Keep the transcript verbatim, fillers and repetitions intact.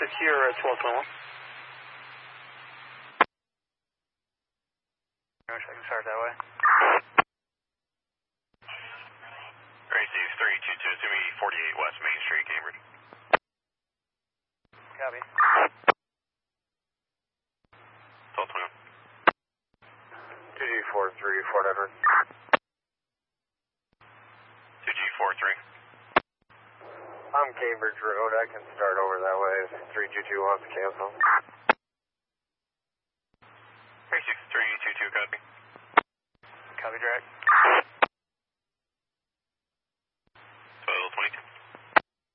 secure at twelve twenty-one. I wish I can start that way. Gracie's three two two, it's going to be forty-eight West Main Street, Cambridge. Copy. twelve twenty-one. two G four three, Fort Edward. two G four three. I'm Cambridge Road, I can start over that way if three two two wants to cancel. Gracie three two two, copy. Copy, direct.